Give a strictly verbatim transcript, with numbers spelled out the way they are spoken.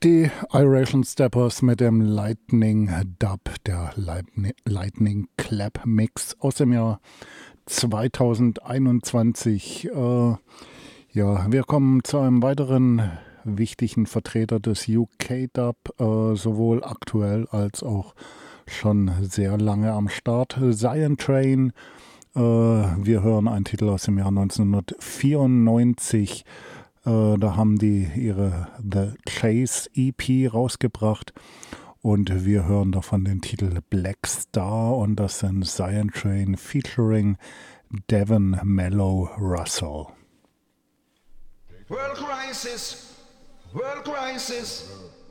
Die Iration Steppers mit dem Lightning Dub, der Lightning, Lightning Clap Mix aus dem Jahr zweitausendeinundzwanzig. Äh, ja, wir kommen zu einem weiteren wichtigen Vertreter des U K Dub, äh, sowohl aktuell als auch schon sehr lange am Start. Zion Train. Äh, wir hören einen Titel aus dem Jahr neunzehnhundertvierundneunzig. Äh, da haben die ihre The Chase E P rausgebracht und wir hören davon den Titel Black Star und das sind Zion Train featuring Devon Mellow Russell. World crisis, world crisis,